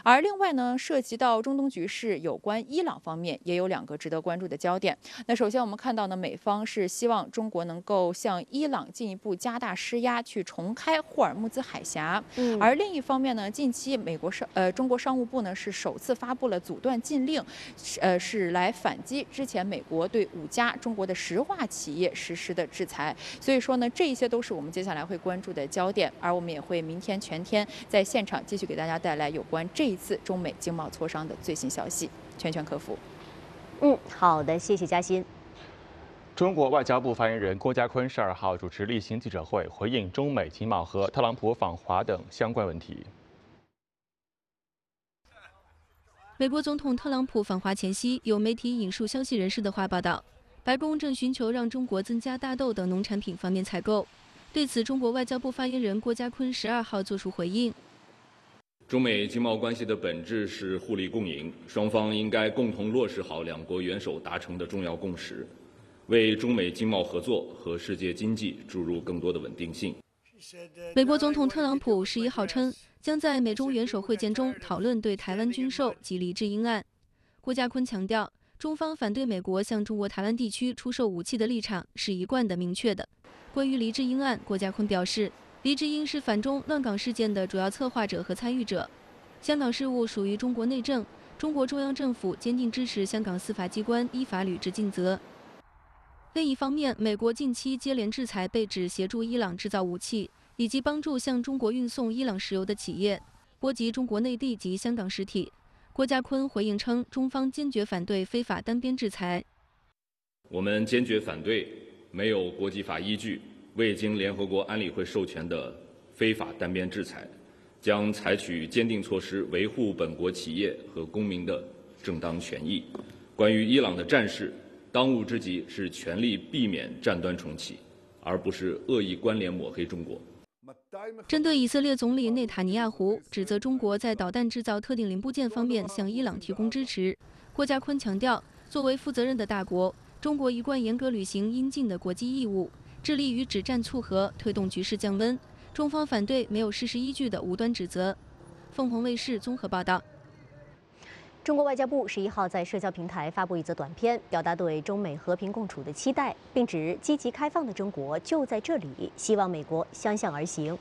而另外呢，涉及到中东局势有关伊朗方面，也有2个值得关注的焦点。那首先我们看到呢，美方是希望中国能够向伊朗进一步加大施压，去重开霍尔木兹海峡。而另一方面呢，近期中国商务部呢是首次发布了阻断禁令，是来反击之前美国对5家中国的石化企业实施的制裁。所以说呢，这一些都是我们接下来会关注的焦点，而我们也会明天全天在现场继续给大家带来有关这一次中美经贸磋商的最新消息。全客服。 好的，谢谢嘉欣。 中国外交部发言人郭家坤12号主持例行记者会，回应中美经贸和特朗普访华等相关问题。 美国总统特朗普访华前夕，有媒体引述消息人士的话报道，白宫正寻求让中国增加大豆等农产品方面采购。对此，中国外交部发言人郭家坤12号作出回应。 中美经贸关系的本质是互利共赢，双方应该共同落实好2国元首达成的重要共识，为中美经贸合作和世界经济注入更多的稳定性。 美国总统特朗普11号称，将在美中元首会见中讨论对台湾军售及黎智英案。郭家坤强调，中方反对美国向中国台湾地区出售武器的立场是一贯的、明确的。关于黎智英案，郭家坤表示，黎智英是反中乱港事件的主要策划者和参与者。香港事务属于中国内政，中国中央政府坚定支持香港司法机关依法履职尽责。另一方面，美国近期接连制裁被指协助伊朗制造武器，以及帮助向中国运送伊朗石油的企业，波及中国内地及香港实体。郭家坤回应称，中方坚决反对非法单边制裁。 我们坚决反对没有国际法依据、未经联合国安理会授权的非法单边制裁，将采取坚定措施维护本国企业和公民的正当权益。关于伊朗的战事，当务之急是全力避免战端重启，而不是恶意关联抹黑中国。 针对以色列总理内塔尼亚胡指责中国在导弹制造特定零部件方面向伊朗提供支持，郭家坤强调，作为负责任的大国，中国一贯严格履行应尽的国际义务，致力于止战促和，推动局势降温。中方反对没有事实依据的无端指责。凤凰卫视综合报道。 中国外交部11号在社交平台发布一则短片，表达对中美和平共处的期待，并指积极开放的中国就在这里，希望美国相向而行。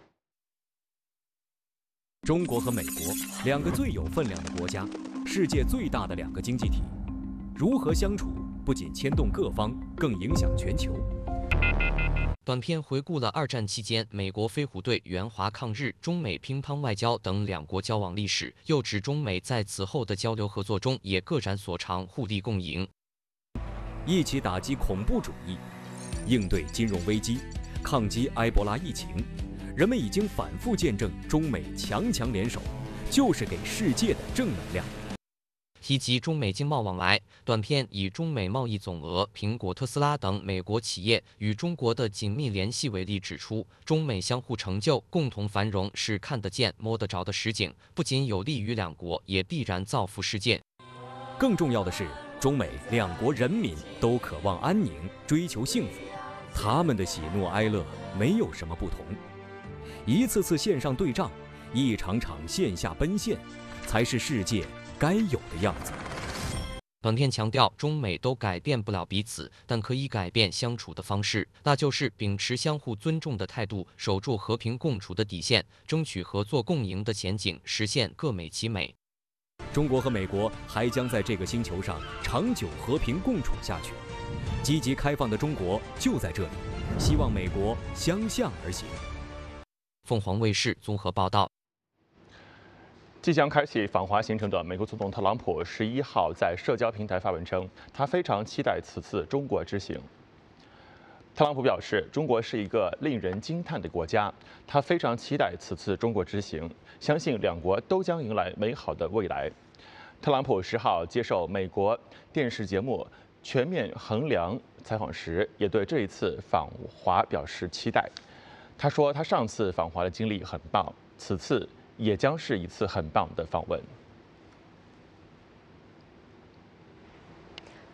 中国和美国2个最有分量的国家，世界最大的2个经济体，如何相处，不仅牵动各方，更影响全球。 短片回顾了2战期间美国飞虎队援华抗日、中美乒乓外交等2国交往历史，又指中美在此后的交流合作中也各展所长，互利共赢， 一起打击恐怖主义，应对金融危机，抗击埃博拉疫情。人们已经反复见证中美强联手，就是给世界的正能量。 提及中美经贸往来，短片以中美贸易总额、苹果、特斯拉等美国企业与中国的紧密联系为例，指出中美相互成就、共同繁荣是看得见、摸得着的实景，不仅有利于2国，也必然造福世界。 更重要的是，中美2国人民都渴望安宁，追求幸福，他们的喜怒哀乐没有什么不同。一次次线上对仗，一场场线下奔现，才是世界该有的样子。 短片强调，中美都改变不了彼此，但可以改变相处的方式，那就是秉持相互尊重的态度，守住和平共处的底线，争取合作共赢的前景，实现各美其美。 中国和美国还将在这个星球上长久和平共处下去。积极开放的中国就在这里，希望美国相向而行。 凤凰卫视综合报道。 即将开启访华行程的美国总统特朗普11号在社交平台发文称，他非常期待此次中国之行。特朗普表示，中国是一个令人惊叹的国家，他非常期待此次中国之行，相信2国都将迎来美好的未来。特朗普10号接受美国电视节目《全面衡量》采访时，也对这一次访华表示期待。他说，他上次访华的经历很棒，此次也将是一次很棒的访问。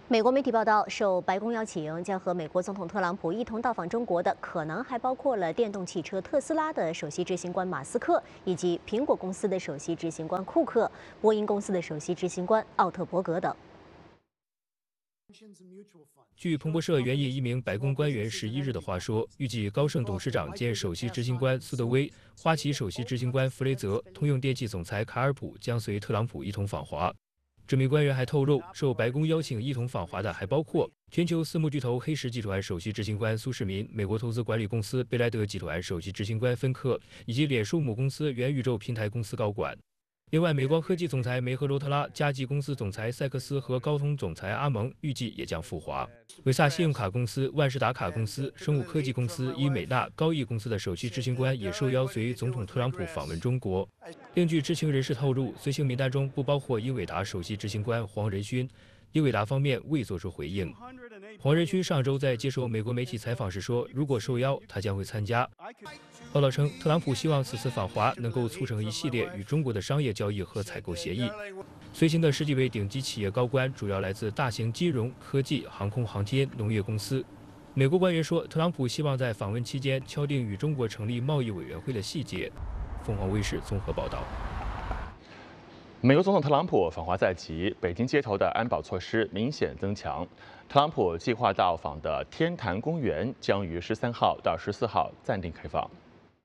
美国媒体报道，受白宫邀请，将和美国总统特朗普一同到访中国的，可能还包括了电动汽车特斯拉的首席执行官马斯克，以及苹果公司的首席执行官库克、波音公司的首席执行官奥特伯格等。 据彭博社援引一名白宫官员11日的话说，预计高盛董事长兼首席执行官苏德威、花旗首席执行官弗雷泽、通用电气总裁卡尔普将随特朗普一同访华。这名官员还透露，受白宫邀请一同访华的还包括全球私募巨头黑石集团首席执行官苏世民、美国投资管理公司贝莱德集团首席执行官芬克，以及脸书母公司元宇宙平台公司高管。另外，美光科技总裁梅赫罗特拉、嘉际公司总裁塞克斯和高通总裁阿蒙预计也将赴华。维萨信用卡公司、万事达卡公司、生物科技公司、伊美纳、高毅公司的首席执行官也受邀随总统特朗普访问中国。另据知情人士透露，随行名单中不包括英伟达首席执行官黄仁勋。英伟达方面未作出回应。黄仁勋上周在接受美国媒体采访时说，如果受邀，他将会参加。报道称，特朗普希望此次访华能够促成一系列与中国的商业交易和采购协议。随行的10几位顶级企业高官主要来自大型金融、科技、航空航天、农业公司。美国官员说，特朗普希望在访问期间敲定与中国成立贸易委员会的细节。凤凰卫视综合报道。 美国总统特朗普访华在即，北京街头的安保措施明显增强。特朗普计划到访的天坛公园将于13号到14号暂停开放。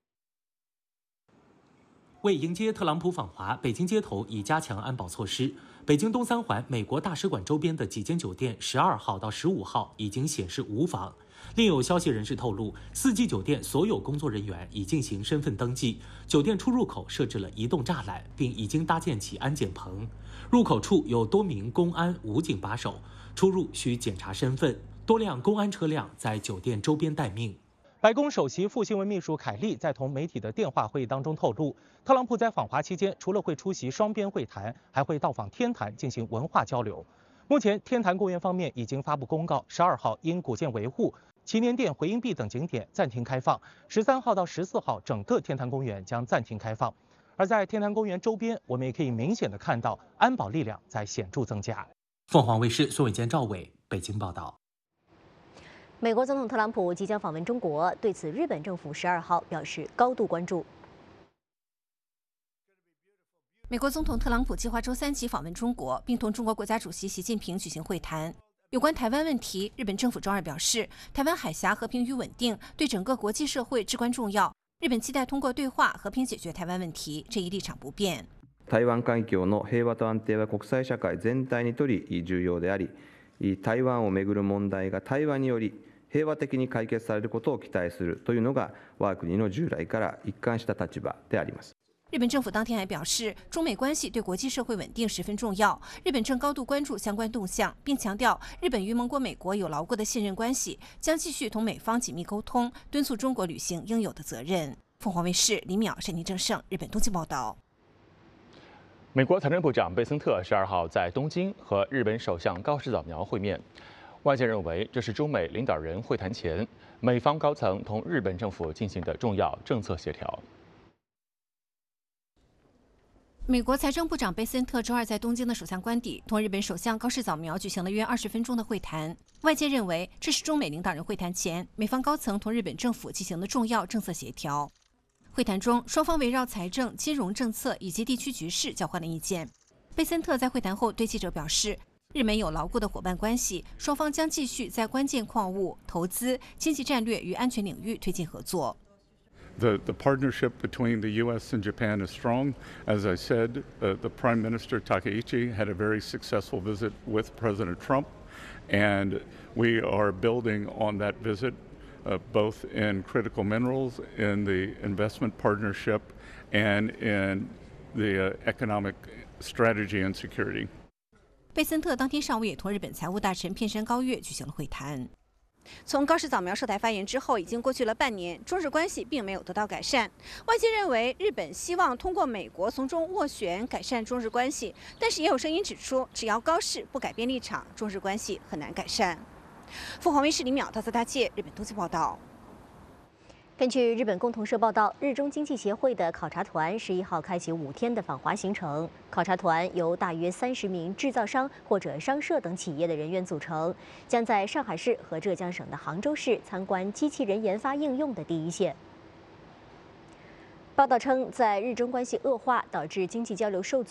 为迎接特朗普访华，北京街头已加强安保措施。北京东三环美国大使馆周边的几间酒店12号到15号已经显示无房。另有消息人士透露，4季酒店所有工作人员已进行身份登记，酒店出入口设置了移动栅栏，并已经搭建起安检棚。入口处有多名公安武警把守，出入需检查身份。多辆公安车辆在酒店周边待命。白宫首席副新闻秘书凯利在同媒体的电话会议当中透露，特朗普在访华期间，除了会出席双边会谈，还会到访天坛进行文化交流。目前，天坛公园方面已经发布公告，12号因古建维护、祈年殿、回音壁等景点暂停开放，13号到14号整个天坛公园将暂停开放。而在天坛公园周边，我们也可以明显的看到安保力量在显著增加。凤凰卫视孙伟坚、赵伟北京报道。 美国总统特朗普即将访问中国，对此，日本政府12号表示高度关注。 美国总统特朗普计划周3起访问中国，并同中国国家主席习近平举行会谈。有关台湾问题，日本政府周2表示，台湾海峡和平与稳定对整个国际社会至关重要。日本期待通过对话和平解决台湾问题，这一立场不变。 台湾海峡の平和と安定は国際社会全体にとり重要であり、台湾をめぐる問題が対話により平和的に解決されることを期待するというのが我が国の従来から一貫した立場であります。 日本政府当天还表示，中美关系对国际社会稳定十分重要，日本正高度关注相关动向，并强调日本与盟国美国有牢固的信任关系，将继续同美方紧密沟通，敦促中国履行应有的责任。凤凰卫视李淼、沈宁正盛，日本东京报道。 美国财政部长贝森特12号在东京和日本首相高市早苗会面，外界认为这是中美领导人会谈前美方高层同日本政府进行的重要政策协调。 美国财政部长贝森特周2在东京的首相官邸同日本首相高市早苗举行了约20分钟的会谈。外界认为这是中美领导人会谈前美方高层同日本政府进行的重要政策协调。会谈中，双方围绕财政、金融政策以及地区局势交换了意见。贝森特在会谈后对记者表示，日美有牢固的伙伴关系，双方将继续在关键矿物、投资、经济战略与安全领域推进合作。 The partnership between the U.S. and Japan is strong. As I said, the Prime Minister Takaichi had a very successful visit with President Trump, and we are building on that visit, both in critical minerals, in the investment partnership, and in the economic strategy and security. 贝森特当天上午也同日本财务大臣片山高月举行了会谈。从高市早苗涉台发言之后，已经过去了半年，中日关系并没有得到改善。外界认为日本希望通过美国从中斡旋改善中日关系，但是也有声音指出，只要高市不改变立场，中日关系很难改善。凤凰卫视李淼、大泽大介，日本东京报道。 根据日本共同社报道，日中经济协会的考察团11号开启5天的访华行程。考察团由大约30名制造商或者商社等企业的人员组成，将在上海市和浙江省的杭州市参观机器人研发应用的第一线。报道称，在日中关系恶化导致经济交流受阻。